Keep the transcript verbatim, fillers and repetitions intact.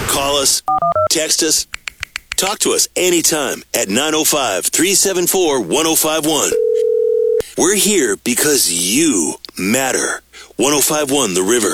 Call us, text us, talk to us anytime at nine oh five, three seven four, one oh five one. We're here because you matter. one oh five one The River.